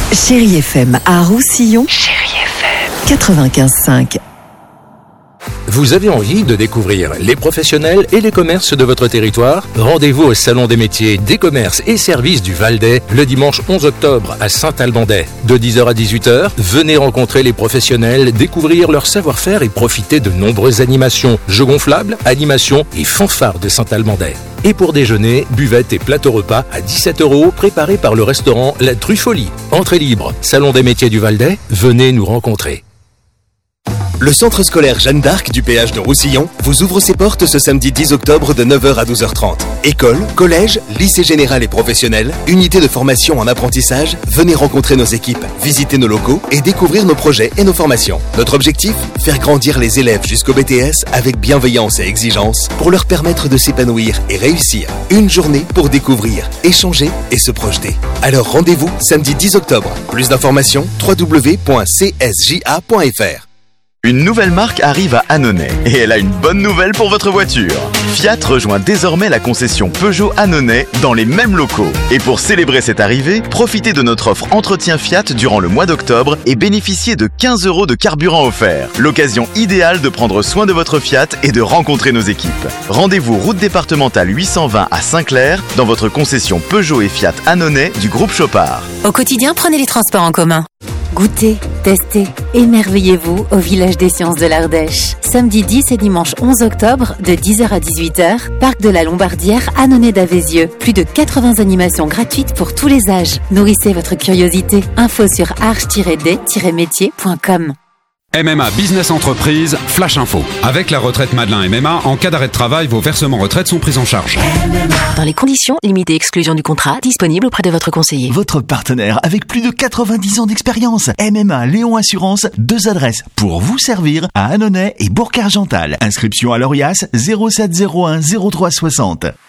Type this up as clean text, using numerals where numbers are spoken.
Chérie FM à Roussillon. Chérie FM 95.5. Vous avez envie de découvrir les professionnels et les commerces de votre territoire ? Rendez-vous au Salon des métiers, des commerces et services du Val-d'Ay le dimanche 11 octobre à Saint-Alban-d'Ay. De 10h à 18h, venez rencontrer les professionnels, découvrir leur savoir-faire et profiter de nombreuses animations, jeux gonflables, animations et fanfares de Saint-Alban-d'Ay. Et pour déjeuner, buvette et plateau repas à 17 € préparés par le restaurant La Truffolie. Entrée libre, Salon des métiers du Val-d'Ay, venez nous rencontrer. Le centre scolaire Jeanne d'Arc du péage de Roussillon vous ouvre ses portes ce samedi 10 octobre de 9h à 12h30. École, collège, lycée général et professionnel, unité de formation en apprentissage, venez rencontrer nos équipes, visiter nos locaux et découvrir nos projets et nos formations. Notre objectif ? Faire grandir les élèves jusqu'au BTS avec bienveillance et exigence pour leur permettre de s'épanouir et réussir. Une journée pour découvrir, échanger et se projeter. Alors rendez-vous samedi 10 octobre. Plus d'informations, www.csja.fr. Une nouvelle marque arrive à Annonay et elle a une bonne nouvelle pour votre voiture. Fiat rejoint désormais la concession Peugeot Annonay dans les mêmes locaux. Et pour célébrer cette arrivée, profitez de notre offre Entretien Fiat durant le mois d'octobre et bénéficiez de 15 € de carburant offert. L'occasion idéale de prendre soin de votre Fiat et de rencontrer nos équipes. Rendez-vous route départementale 820 à Saint-Clair dans votre concession Peugeot et Fiat Annonay du groupe Chopard. Au quotidien, prenez les transports en commun. Goûtez, testez, émerveillez-vous au Village des Sciences de l'Ardèche. Samedi 10 et dimanche 11 octobre, de 10h à 18h, Parc de la Lombardière, Annonay d'Avézieux. Plus de 80 animations gratuites pour tous les âges. Nourrissez votre curiosité. Info sur arche-d-métier.com. MMA Business Entreprise, Flash Info. Avec la retraite Madelin MMA, en cas d'arrêt de travail, vos versements retraite sont pris en charge. Dans les conditions, limitez exclusion du contrat, disponible auprès de votre conseiller. Votre partenaire avec plus de 90 ans d'expérience. MMA Léon Assurance, 2 adresses pour vous servir à Annonay et Bourg-Argental. Inscription à l'ORIAS 0701 0360.